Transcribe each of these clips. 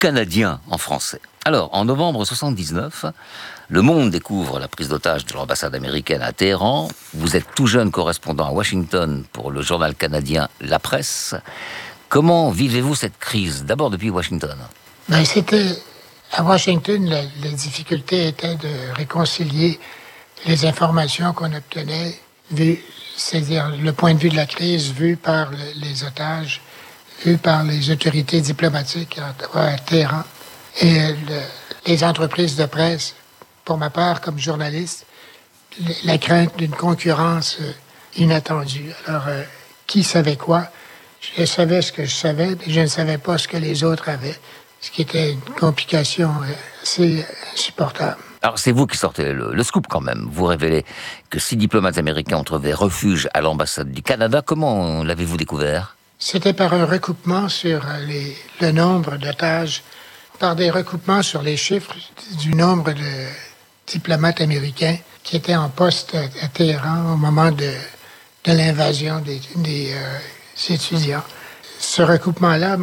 canadien en français. Alors, en novembre 79, Le Monde découvre la prise d'otage de l'ambassade américaine à Téhéran. Vous êtes tout jeune correspondant à Washington pour le journal canadien La Presse. Comment vivez-vous cette crise, d'abord depuis Washington? C'était à Washington, la difficulté était de réconcilier les informations qu'on obtenait, c'est-à-dire le point de vue de la crise vu par les otages, vu par les autorités diplomatiques à Téhéran et les entreprises de presse. Pour ma part, comme journaliste, la crainte d'une concurrence inattendue. Alors, qui savait quoi? Je savais ce que je savais, mais je ne savais pas ce que les autres avaient, ce qui était une complication assez insupportable. Alors, c'est vous qui sortez le scoop quand même. Vous révélez que 6 diplomates américains ont trouvé refuge à l'ambassade du Canada. Comment l'avez-vous découvert? C'était par un recoupement sur le nombre d'otages, par des recoupements sur les chiffres du nombre de diplomates américains qui étaient en poste à Téhéran au moment de l'invasion des étudiants. Ce recoupement-là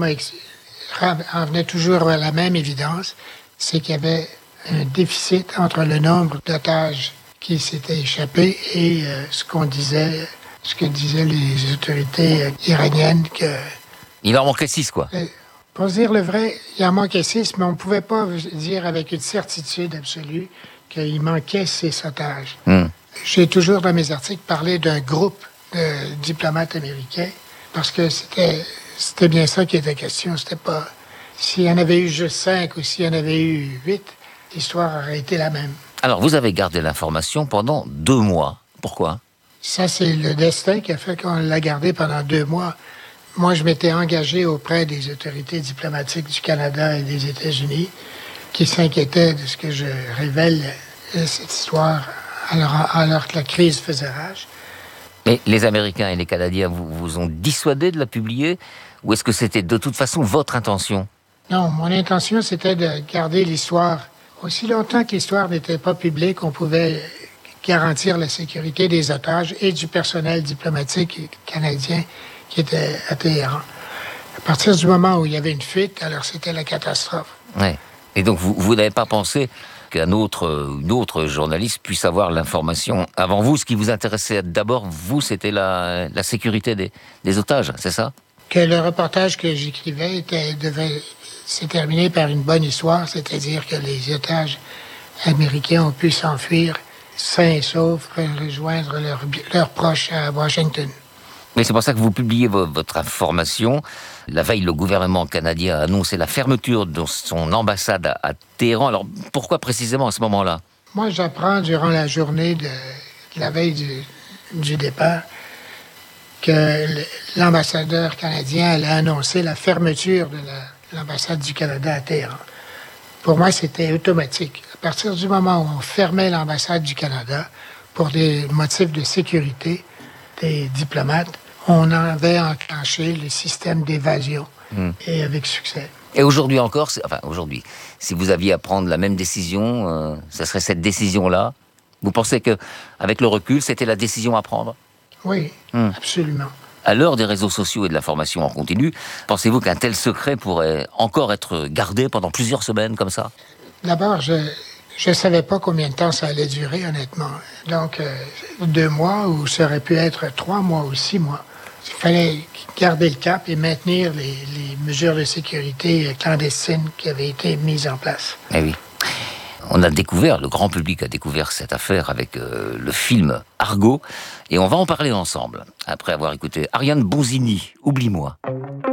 en venait toujours à la même évidence, c'est qu'il y avait un déficit entre le nombre d'otages qui s'étaient échappés et ce que disaient les autorités iraniennes que... Il en manquait 6, quoi. Pour dire le vrai, il en manquait 6, mais on ne pouvait pas dire avec une certitude absolue qu'il manquait 6 otages. J'ai toujours, dans mes articles, parlé d'un groupe de diplomates américains, parce que c'était bien ça qui était question. C'était pas... S'il y en avait eu juste 5 ou s'il y en avait eu 8, l'histoire aurait été la même. Alors, vous avez gardé l'information pendant 2 mois. Pourquoi? Ça, c'est le destin qui a fait qu'on l'a gardé pendant 2 mois. Moi, je m'étais engagé auprès des autorités diplomatiques du Canada et des États-Unis qui s'inquiétaient de ce que je révèle cette histoire alors que la crise faisait rage. Mais les Américains et les Canadiens vous ont dissuadé de la publier? Ou est-ce que c'était de toute façon votre intention? Non, mon intention, c'était de garder l'histoire. Aussi longtemps que l'histoire n'était pas publique, on pouvait garantir la sécurité des otages et du personnel diplomatique canadien qui était à Téhéran. À partir du moment où il y avait une fuite, alors c'était la catastrophe. Ouais. Et donc, vous n'avez pas pensé qu'une autre journaliste puisse avoir l'information avant vous? Ce qui vous intéressait d'abord, vous, c'était la sécurité des otages, c'est ça? Que le reportage que j'écrivais devait se terminer par une bonne histoire, c'est-à-dire que les otages américains ont pu s'enfuir sains et saufs, rejoindre leurs proches à Washington. Mais c'est pour ça que vous publiez votre information. La veille, le gouvernement canadien a annoncé la fermeture de son ambassade à Téhéran. Alors, pourquoi précisément à ce moment-là? Moi, j'apprends durant la journée de la veille du départ que l'ambassadeur canadien allait annoncer la fermeture de l'ambassade du Canada à Téhéran. Pour moi, c'était automatique. À partir du moment où on fermait l'ambassade du Canada pour des motifs de sécurité des diplomates, on avait enclenché le système d'évasion, et avec succès. Et aujourd'hui encore, aujourd'hui, si vous aviez à prendre la même décision, ça serait cette décision-là? Vous pensez qu'avec le recul, c'était la décision à prendre? Oui, absolument. À l'heure des réseaux sociaux et de l'information en continu, pensez-vous qu'un tel secret pourrait encore être gardé pendant plusieurs semaines comme ça? D'abord, je ne savais pas combien de temps ça allait durer, honnêtement. Donc, 2 mois, ou ça aurait pu être 3 mois ou 6 mois. Il fallait garder le cap et maintenir les mesures de sécurité clandestines qui avaient été mises en place. Eh oui. Le grand public a découvert cette affaire avec le film Argo, et on va en parler ensemble, après avoir écouté Ariane Bonzini, Oublie-moi.